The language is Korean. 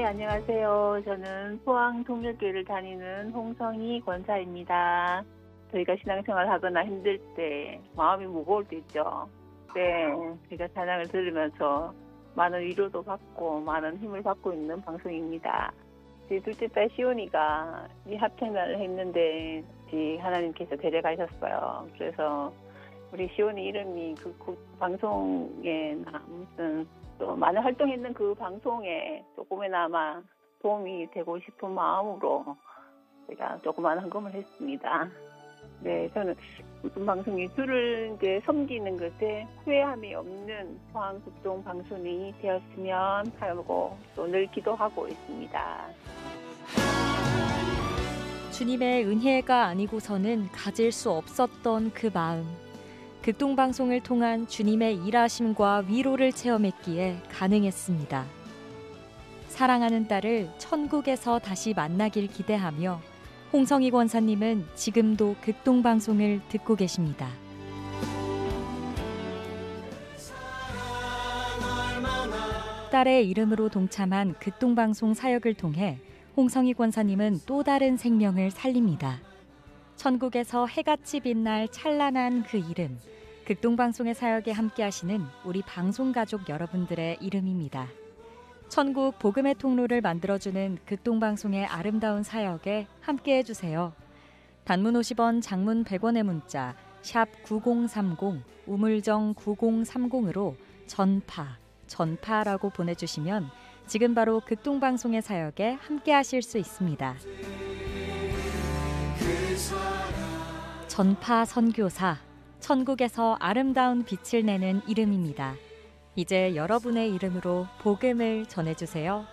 안녕하세요. 저는 포항 동력교회를 다니는 홍성희 권사입니다. 저희가 신앙생활 하거나 힘들 때 마음이 무거울 때 있죠. 네, 제가 찬양을 들으면서 많은 위로도 받고 많은 힘을 받고 있는 방송입니다. 제 둘째 딸 시온이가 합창단을 했는데 하나님께서 데려가셨어요. 그래서 우리 시온이 이름이 그 방송에 무슨 또 많은 활동했는 그 방송에 조금이나마 도움이 되고 싶은 마음으로 제가 조그마한 헌금을 했습니다. 네, 저는 무슨 방송이 주를 이제 섬기는 것에 후회함이 없는 포항국동 방송이 되었으면 하고 또 늘 기도하고 있습니다. 주님의 은혜가 아니고서는 가질 수 없었던 그 마음. 극동방송을 통한 주님의 일하심과 위로를 체험했기에 가능했습니다. 사랑하는 딸을 천국에서 다시 만나길 기대하며 홍성희 권사님은 지금도 극동방송을 듣고 계십니다. 딸의 이름으로 동참한 극동방송 사역을 통해 홍성희 권사님은 또 다른 생명을 살립니다. 천국에서 해같이 빛날 찬란한 그 이름, 극동방송의 사역에 함께하시는 우리 방송가족 여러분들의 이름입니다. 천국 복음의 통로를 만들어주는 극동방송의 아름다운 사역에 함께해주세요. 단문 50원, 장문 100원의 문자 샵 9030, 우물정 9030으로 전파라고 보내주시면 지금 바로 극동방송의 사역에 함께하실 수 있습니다. 전파 선교사, 천국에서 아름다운 빛을 내는 이름입니다. 이제 여러분의 이름으로 복음을 전해주세요.